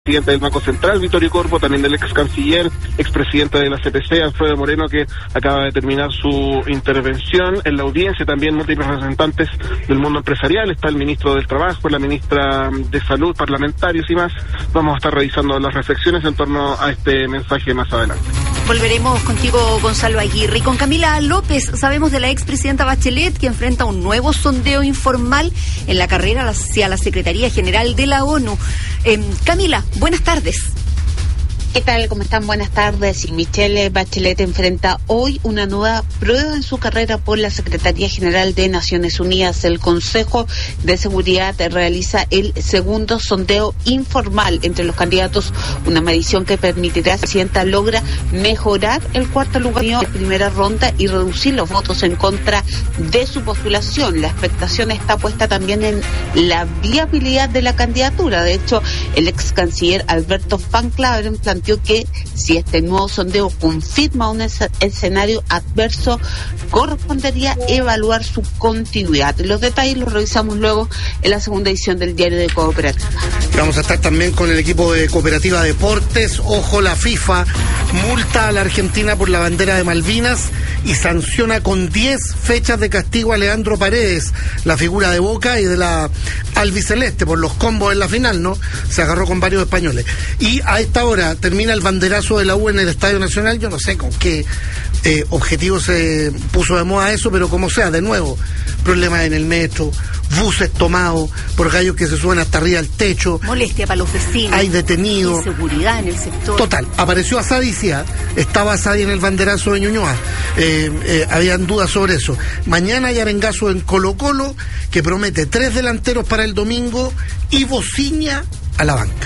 presidente del Banco Central, Vittorio Corvo, también del ex canciller, expresidente de la CPC, Alfredo Moreno, que acaba de terminar su intervención. En la audiencia también múltiples representantes del mundo empresarial, está el ministro del Trabajo, la ministra de Salud, parlamentarios y más. Vamos a estar revisando las reflexiones en torno a este mensaje más adelante. Volveremos contigo, Gonzalo Aguirre. Y con Camila López, sabemos de la expresidenta Bachelet, que enfrenta un nuevo sondeo informal en la carrera hacia la Secretaría General de la ONU. Camila, buenas tardes. ¿Qué tal? ¿Cómo están? Buenas tardes. Y Michelle Bachelet enfrenta hoy una nueva prueba en su carrera por la Secretaría General de Naciones Unidas. El Consejo de Seguridad realiza el segundo sondeo informal entre los candidatos, una medición que permitirá que la presidenta logra mejorar el cuarto lugar en la primera ronda y reducir los votos en contra de su postulación. La expectación está puesta también en la viabilidad de la candidatura. De hecho, el ex canciller Alberto Van Claveren planteó que si este nuevo sondeo confirma un escenario adverso, correspondería evaluar su continuidad. Los detalles los revisamos luego en la segunda edición del Diario de Cooperativa. Vamos a estar también con el equipo de Cooperativa Deportes. Ojo, la FIFA multa a la Argentina por la bandera de Malvinas y sanciona con 10 fechas de castigo a Leandro Paredes, la figura de Boca y de la albiceleste, por los combos en la final, ¿no? Se agarró con varios españoles. Y a esta hora termina el banderazo de la U en el Estadio Nacional. Yo no sé con qué objetivo se puso de moda eso, pero como sea, de nuevo, problemas en el metro, buses tomados por gallos que se suben hasta arriba al techo. Molestia para los vecinos. Hay detenidos. Inseguridad en el sector. Total, apareció Asadi, estaba Asadi en el banderazo de Ñuñoa. Habían dudas sobre eso. Mañana hay arengazo en Colo-Colo, que promete 3 delanteros para el domingo y Bociña a la banca.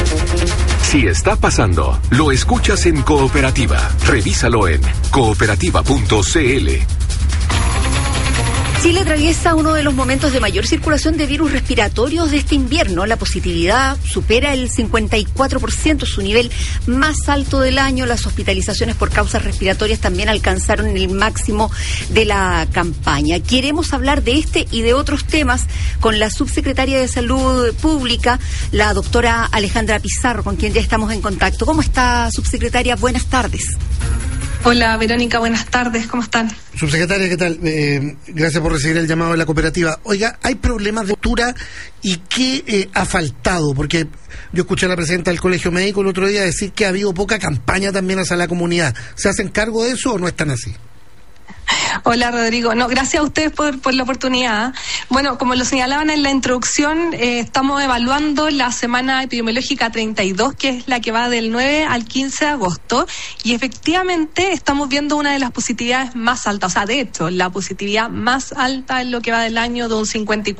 Si está pasando, lo escuchas en Cooperativa. Revísalo en cooperativa.cl. Chile atraviesa uno de los momentos de mayor circulación de virus respiratorios de este invierno. La positividad supera el 54%, su nivel más alto del año. Las hospitalizaciones por causas respiratorias también alcanzaron el máximo de la campaña. Queremos hablar de este y de otros temas con la subsecretaria de Salud Pública, la doctora Alejandra Pizarro, con quien ya estamos en contacto. ¿Cómo está, subsecretaria? Buenas tardes. Hola, Verónica, buenas tardes, ¿cómo están? Subsecretaria, ¿qué tal? Gracias por recibir el llamado de la cooperativa. Oiga, ¿hay problemas de altura y qué ha faltado? Porque yo escuché a la presidenta del Colegio Médico el otro día decir que ha habido poca campaña también hacia la comunidad. ¿Se hacen cargo de eso o no están así? Hola, Rodrigo. No, gracias a ustedes por la oportunidad. Bueno, como lo señalaban en la introducción, estamos evaluando la semana epidemiológica 32, que es la que va del 9 al 15 de agosto, y efectivamente estamos viendo una de las positividades más altas, o sea, de hecho, la positividad más alta en lo que va del año, de un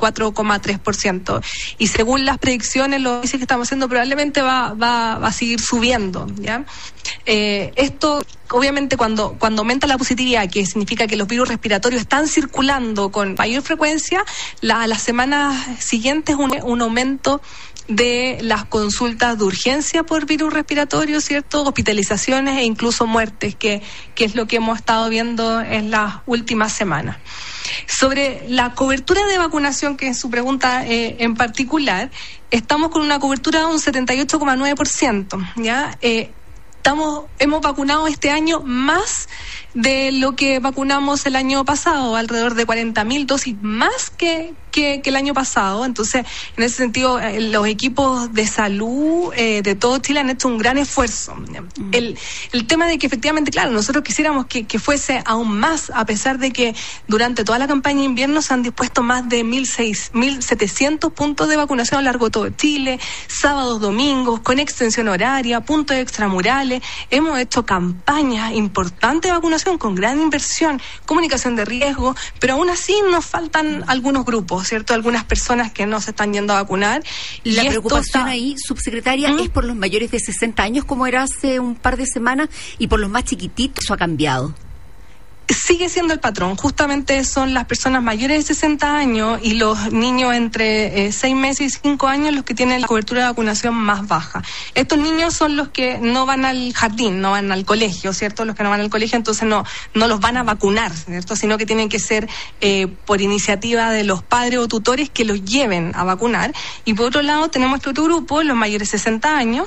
54,3%. Y según las predicciones, lo que estamos haciendo probablemente va a seguir subiendo, ¿ya? Esto, obviamente, cuando aumenta la positividad, que significa que los virus respiratorios están circulando con mayor frecuencia, las semanas siguientes un aumento de las consultas de urgencia por virus respiratorio, ¿cierto? Hospitalizaciones e incluso muertes, que es lo que hemos estado viendo en las últimas semanas. Sobre la cobertura de vacunación, que es su pregunta en particular, estamos con una cobertura de un 78,9%, ¿ya? Hemos vacunado este año más de lo que vacunamos el año pasado, alrededor de 40.000 dosis más que el año pasado. Entonces, en ese sentido, los equipos de salud de todo Chile han hecho un gran esfuerzo. El tema de que efectivamente, claro, nosotros quisiéramos que fuese aún más, a pesar de que durante toda la campaña de invierno se han dispuesto más de 1.700 puntos de vacunación a lo largo de todo Chile, sábados, domingos, con extensión horaria, puntos extramurales. Hemos hecho campañas importantes de vacunación con gran inversión, comunicación de riesgo, pero aún así nos faltan algunos grupos, ¿cierto? Algunas personas que no se están yendo a vacunar. La preocupación ahí, subsecretaria, es por los mayores de 60 años, como era hace un par de semanas, y por los más chiquititos. ¿Eso ha cambiado? Sigue siendo el patrón. Justamente son las personas mayores de 60 años y los niños entre 6 meses y 5 años los que tienen la cobertura de vacunación más baja. Estos niños son los que no van al jardín, no van al colegio, ¿cierto? Los que no van al colegio, entonces no los van a vacunar, ¿cierto? Sino que tienen que ser por iniciativa de los padres o tutores que los lleven a vacunar. Y por otro lado tenemos este otro grupo, los mayores de 60 años,